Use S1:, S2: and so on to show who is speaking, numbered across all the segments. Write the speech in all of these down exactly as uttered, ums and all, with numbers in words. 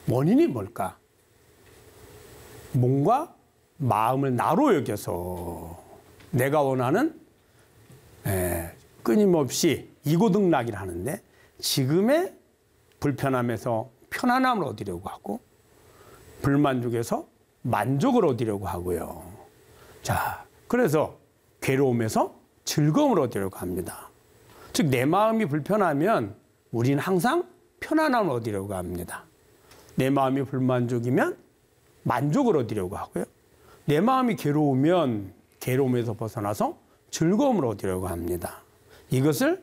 S1: 원인이 뭘까? 몸과 마음을 나로 여겨서 내가 원하는 에, 끊임없이 이고등락이를 하는데 지금의 불편함에서 편안함을 얻으려고 하고 불만족에서 만족을 얻으려고 하고요. 자, 그래서 괴로움에서 즐거움을 얻으려고 합니다. 즉, 내 마음이 불편하면 우리는 항상 편안함을 얻으려고 합니다. 내 마음이 불만족이면 만족을 얻으려고 하고요. 내 마음이 괴로우면 괴로움에서 벗어나서 즐거움을 얻으려고 합니다. 이것을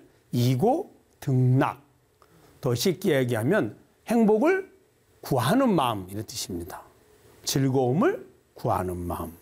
S1: 이고등락, 더 쉽게 얘기하면 행복을 구하는 마음, 이런 뜻입니다. 즐거움을 구하는 마음.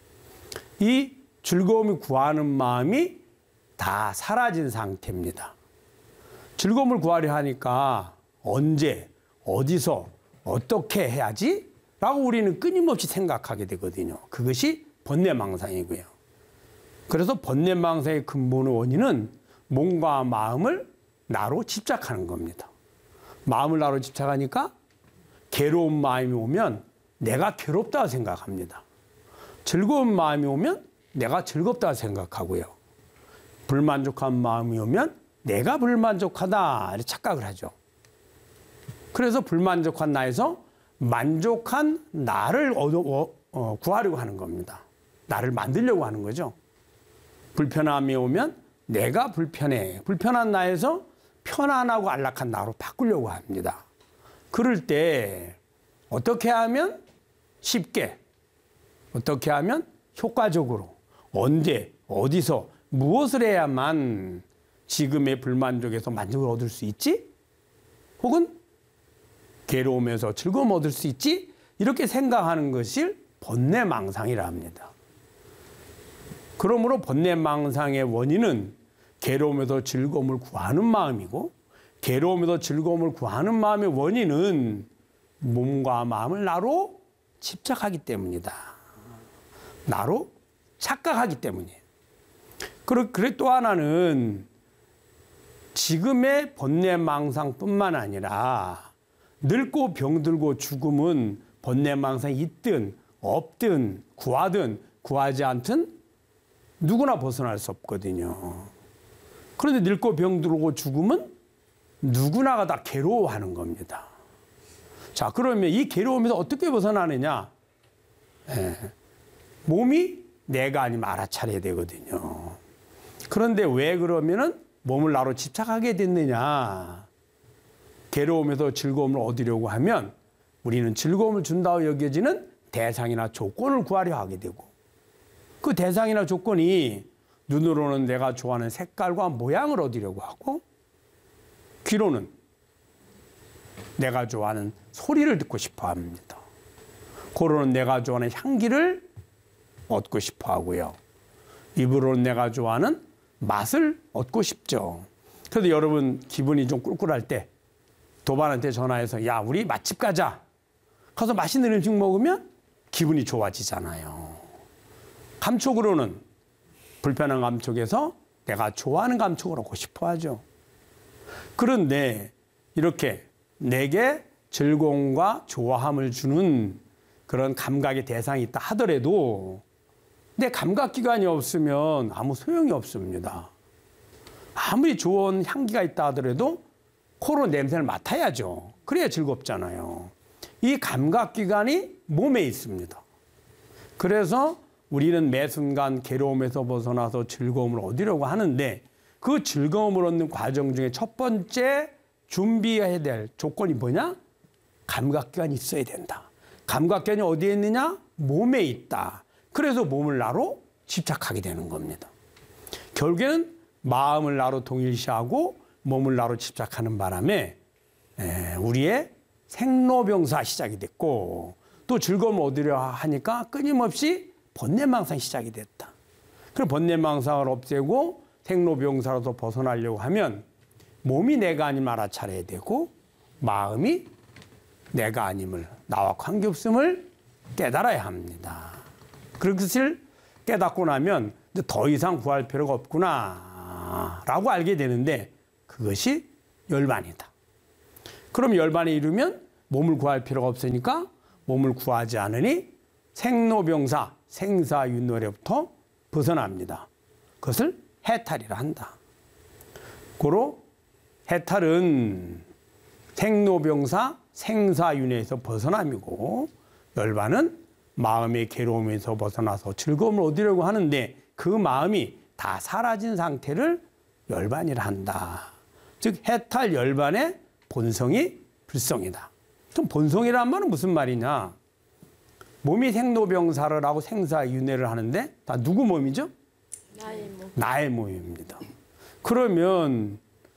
S1: 이 즐거움을 구하는 마음이 다 사라진 상태입니다. 즐거움을 구하려 하니까 언제, 어디서, 어떻게 해야지? 라고 우리는 끊임없이 생각하게 되거든요. 그것이 번뇌망상이고요. 그래서 번뇌망상의 근본의 원인은 몸과 마음을 나로 집착하는 겁니다. 마음을 나로 집착하니까 괴로운 마음이 오면 내가 괴롭다 생각합니다. 즐거운 마음이 오면 내가 즐겁다 생각하고요. 불만족한 마음이 오면 내가 불만족하다 이렇게 착각을 하죠. 그래서 불만족한 나에서 만족한 나를 얻어, 어, 어, 구하려고 하는 겁니다. 나를 만들려고 하는 거죠. 불편함이 오면 내가 불편해. 불편한 나에서 편안하고 안락한 나로 바꾸려고 합니다. 그럴 때 어떻게 하면 쉽게, 어떻게 하면 효과적으로, 언제, 어디서, 무엇을 해야만 지금의 불만족에서 만족을 얻을 수 있지? 혹은 괴로움에서 즐거움을 얻을 수 있지? 이렇게 생각하는 것을 번뇌망상이라 합니다. 그러므로 번뇌망상의 원인은 괴로움에서 즐거움을 구하는 마음이고, 괴로움에서 즐거움을 구하는 마음의 원인은 몸과 마음을 나로 집착하기 때문이다. 나로 착각하기 때문이에요. 그리고 또 하나는 지금의 번뇌망상뿐만 아니라 늙고 병들고 죽음은 번뇌망상이 있든 없든 구하든 구하지 않든 누구나 벗어날 수 없거든요. 그런데 늙고 병들고 죽음은 누구나가 다 괴로워하는 겁니다. 자, 그러면 이 괴로움에서 어떻게 벗어나느냐? 예, 몸이 내가 아니면 알아차려야 되거든요. 그런데 왜 그러면은 몸을 나로 집착하게 됐느냐? 괴로움에서 즐거움을 얻으려고 하면 우리는 즐거움을 준다고 여겨지는 대상이나 조건을 구하려 하게 되고, 그 대상이나 조건이 눈으로는 내가 좋아하는 색깔과 모양을 얻으려고 하고, 귀로는 내가 좋아하는 소리를 듣고 싶어 합니다. 코로는 내가 좋아하는 향기를 얻고 싶어 하고요. 입으로는 내가 좋아하는 맛을 얻고 싶죠. 그래도 여러분 기분이 좀 꿀꿀할 때 도반한테 전화해서 야, 우리 맛집 가자. 가서 맛있는 음식 먹으면 기분이 좋아지잖아요. 감촉으로는 불편한 감촉에서 내가 좋아하는 감촉을 얻고 싶어 하죠. 그런데 이렇게 내게 즐거움과 좋아함을 주는 그런 감각의 대상이 있다 하더라도 내 감각기관이 없으면 아무 소용이 없습니다. 아무리 좋은 향기가 있다 하더라도 코로 냄새를 맡아야죠. 그래야 즐겁잖아요. 이 감각기관이 몸에 있습니다. 그래서 우리는 매 순간 괴로움에서 벗어나서 즐거움을 얻으려고 하는데, 그 즐거움을 얻는 과정 중에 첫 번째 준비해야 될 조건이 뭐냐? 감각기관이 있어야 된다. 감각기관이 어디에 있느냐? 몸에 있다. 그래서 몸을 나로 집착하게 되는 겁니다. 결국에는 마음을 나로 동일시하고 몸을 나로 집착하는 바람에 우리의 생로병사 시작이 됐고, 또 즐거움을 얻으려 하니까 끊임없이 번뇌망상이 시작이 됐다. 그럼 번뇌망상을 없애고 생로병사로서 벗어나려고 하면 몸이 내가 아님을 알아차려야 되고, 마음이 내가 아님을, 나와 관계없음을 깨달아야 합니다. 그것을 깨닫고 나면 더 이상 구할 필요가 없구나 라고 알게 되는데, 그것이 열반이다. 그럼 열반에 이르면 몸을 구할 필요가 없으니까 몸을 구하지 않으니 생로병사, 생사윤회로부터 벗어납니다. 그것을 해탈이라 한다. 고로 해탈은 생로병사, 생사윤회에서 벗어남이고 열반은 마음의 괴로움에서 벗어나서 즐거움을 얻으려고 하는데 그 마음이 다 사라진 상태를 열반이라 한다. 즉 해탈 열반의 본성이 불성이다. 그럼 본성이란 말은 무슨 말이냐? 몸이 생로병사를 하고 생사윤회를 하는데 다 누구 몸이죠?
S2: 나의 몸.
S1: 나의 몸입니다. 그러면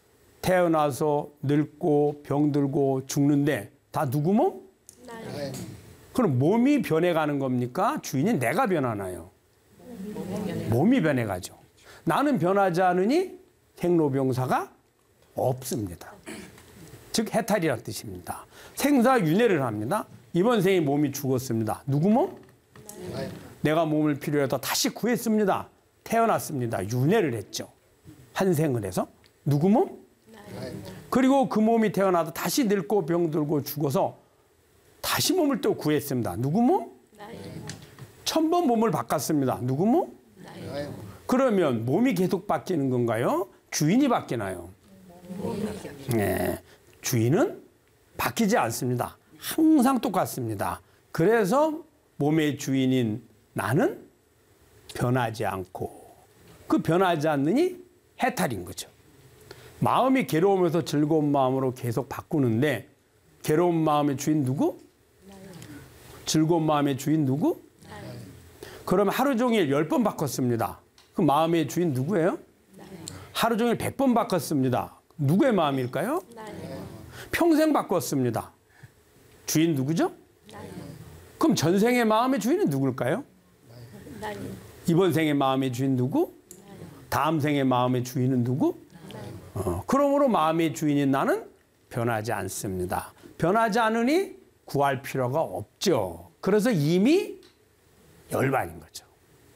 S1: 태어나서 늙고 병들고 죽는데 다 누구 몸?
S2: 나의
S1: 그럼 몸이 변해가는 겁니까? 주인이 내가 변하나요?
S2: 몸.
S1: 몸이 변해가죠. 나는 변하지 않으니 생로병사가 없습니다. 즉 해탈이라는 뜻입니다. 생사윤회를 합니다. 이번 생에 몸이 죽었습니다. 누구 몸?
S2: 나의
S1: 내가 몸을 필요해서 다시 구했습니다. 태어났습니다. 윤회를 했죠. 환생을 해서 누구 몸?
S2: 나의 몸.
S1: 그리고 그 몸이 태어나도 다시 늙고 병들고 죽어서 다시 몸을 또 구했습니다. 누구 몸?
S2: 나의 몸.
S1: 천 번 몸을 바꿨습니다. 누구 몸?
S2: 나의 몸.
S1: 그러면 몸이 계속 바뀌는 건가요? 주인이 바뀌나요? 네, 주인은 바뀌지 않습니다. 항상 똑같습니다. 그래서 몸의 주인인 나는 변하지 않고 그 변하지 않느니 해탈인 거죠. 마음이 괴로우면서 즐거운 마음으로 계속 바꾸는데 괴로운 마음의 주인 누구? 즐거운 마음의 주인 누구? 그러면 하루 종일 열 번 바꿨습니다. 그 마음의 주인 누구예요? 하루 종일 백 번 바꿨습니다. 누구의 마음일까요? 평생 바꿨습니다. 주인 누구죠? 그럼 전생의 마음의 주인은 누굴까요? 이번 생의 마음의 주인 누구? 다음 생의 마음의 주인은 누구? 어, 그러므로 마음의 주인인 나는 변하지 않습니다. 변하지 않으니 구할 필요가 없죠. 그래서 이미 열반인 거죠.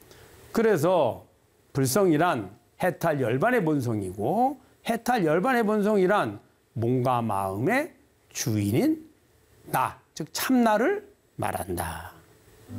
S1: 그래서 불성이란 해탈 열반의 본성이고 해탈 열반의 본성이란 몸과 마음의 주인인 나, 즉 참나를 말한다.